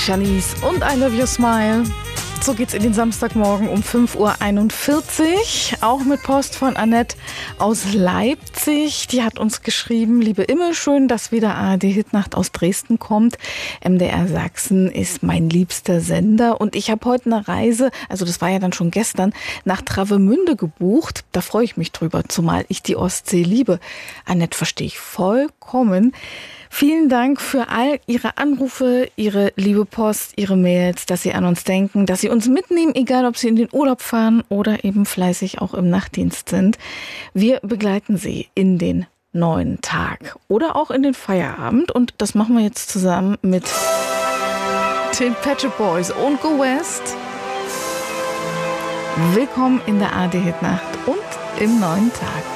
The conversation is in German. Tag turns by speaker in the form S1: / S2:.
S1: Janice und I Love Your Smile. So geht's in den Samstagmorgen um 5:41 Uhr. Auch mit Post von Annette aus Leipzig. Die hat uns geschrieben: Liebe Imme, schön, dass wieder ARD-Hitnacht aus Dresden kommt. MDR Sachsen ist mein liebster Sender. Und ich habe heute eine Reise, also das war ja dann schon gestern, nach Travemünde gebucht. Da freue ich mich drüber, zumal ich die Ostsee liebe. Annette, verstehe ich vollkommen. Vielen Dank für all Ihre Anrufe, Ihre liebe Post, Ihre Mails, dass Sie an uns denken, dass Sie uns mitnehmen, egal ob Sie in den Urlaub fahren oder eben fleißig auch im Nachtdienst sind. Wir begleiten Sie in den neuen Tag oder auch in den Feierabend, und das machen wir jetzt zusammen mit den Pet Shop Boys und Go West. Willkommen in der ARD-Hitnacht und im neuen Tag.